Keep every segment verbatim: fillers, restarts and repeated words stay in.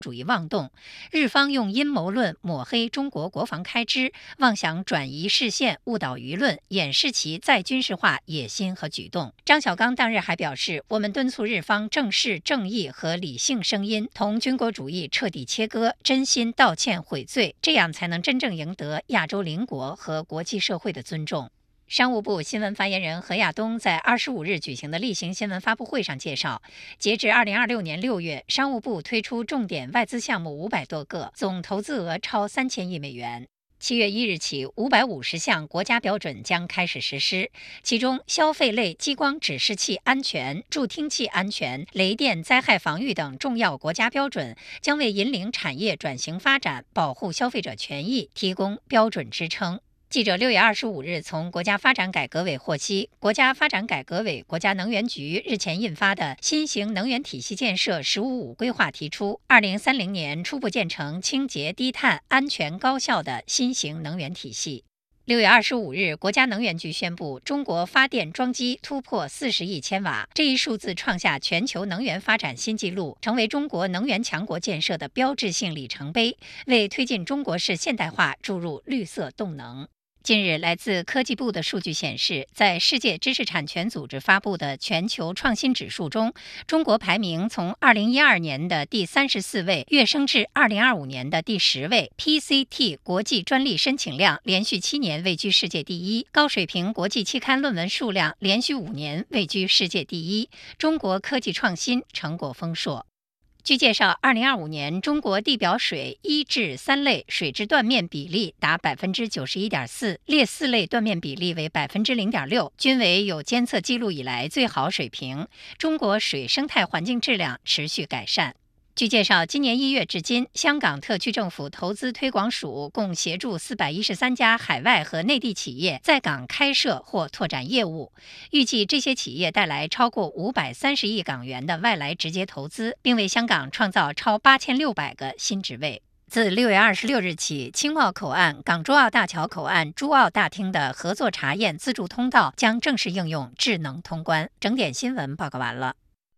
主义妄动，日方用阴谋论抹黑中国国防开支，妄想转移视线、误导舆论，掩饰其再军事化野心和举动。张小刚当日还表示，我们敦促日方正视正义和理性声音，同军国主义彻底切割，真心道歉悔罪，这样才能真正赢得亚洲邻国和国际社会的尊重。商务部新闻发言人何亚东在二十五日举行的例行新闻发布会上介绍，截至二零二六年六月，商务部推出重点外资项目五百多个，总投资额超三千亿美元。七月一日起，五百五十项国家标准将开始实施，其中消费类激光指示器安全、助听器安全、雷电灾害防御等重要国家标准将为引领产业转型发展、保护消费者权益提供标准支撑。记者六月二十五日从国家发展改革委获悉，国家发展改革委、国家能源局日前印发的新型能源体系建设“十五五”规划提出，二零三零年初步建成清洁、低碳、安全、高效的新型能源体系。六月二十五日，国家能源局宣布，中国发电装机突破四十亿千瓦，这一数字创下全球能源发展新纪录，成为中国能源强国建设的标志性里程碑，为推进中国式现代化注入绿色动能。近日，来自科技部的数据显示，在世界知识产权组织发布的全球创新指数中，中国排名从二零一二年的第三十四位跃升至二零二五年的第十位。P C T 国际专利申请量连续七年位居世界第一，高水平国际期刊论文数量连续五年位居世界第一。中国科技创新成果丰硕。据介绍，二零二五年中国地表水一至三类水质断面比例达百分之九十一点四，劣四类断面比例为百分之零点六，均为有监测记录以来最好水平。中国水生态环境质量持续改善。据介绍，今年一月至今，香港特区政府投资推广署共协助四百一十三家海外和内地企业在港开设或拓展业务，预计这些企业带来超过五百三十亿港元的外来直接投资，并为香港创造超八千六百个新职位。自六月二十六日起，青茂口岸、港珠澳大桥口岸、珠澳大厅的合作查验自助通道将正式应用智能通关。整点新闻报告完了。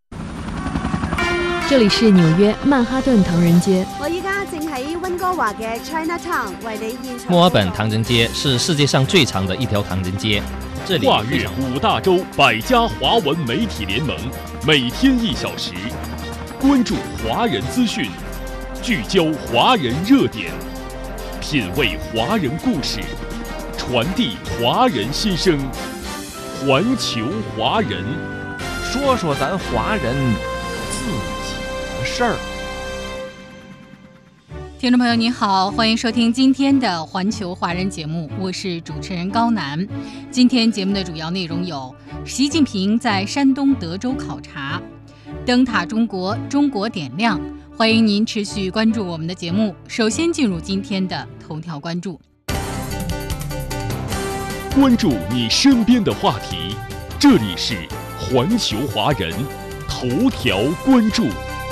这里是纽约曼哈顿唐人街。 我依家正喺温哥華嘅 Chinatown 為你現場。 墨爾本唐人街是世界上最长的一条唐人街。这里跨越五大洲百家华文媒体联盟，每天一小时，关注华人资讯，聚焦华人热点，品味华人故事，传递华人心声。环球华人， 说说咱华人自己的事儿。 听众朋友您好，欢迎收听今天的环球华人节目，我是主持人高楠。今天节目的主要内容有：习近平在山东德州考察，灯塔中国，中国点亮。欢迎您持续关注我们的节目。首先进入今天的头条关注， 关注你身边的话题，这里是环球华人头条关注。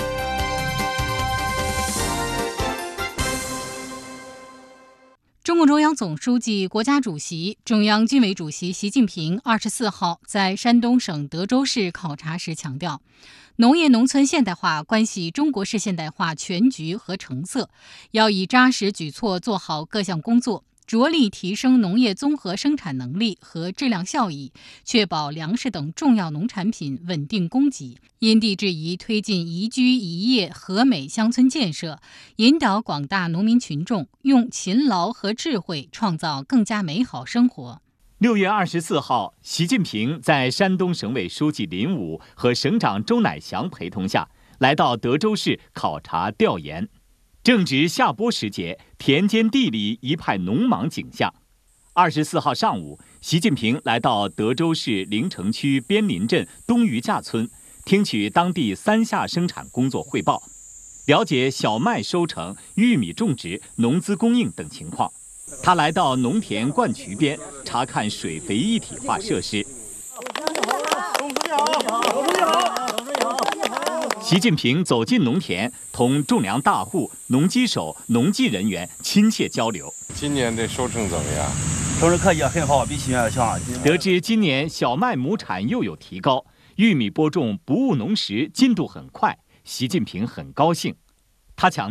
中共中央总书记、国家主席、中央军委主席习近平二十四号在山东省德州市考察时强调，农业农村现代化关系中国式现代化全局和成色，要以扎实举措做好各项工作，着力提升农业综合生产能力和质量效益，确保粮食等重要农产品稳定供给，因地制宜推进宜居宜业和美乡村建设，引导广大农民群众用勤劳和智慧创造更加美好生活。 六月二十四号，习近平在山东省委书记林武和省长周乃祥陪同下，来到德州市考察调研。正值下播时节，田间地里一派农忙景象。二十四号上午，习近平来到德州市临城区边林镇东鱼架村，听取当地三下生产工作汇报，了解小麦收成、玉米种植、农资供应等情况。他来到农田灌渠边，查看水肥一体化设施。习近平走进农田，同种粮大户、农机手、农技人员亲切交流。 今年的收成怎么样？ 收成可以很好，比去年要强。 得知今年小麦亩产又有提高，玉米播种不误农时进度很快，习近平很高兴。 他强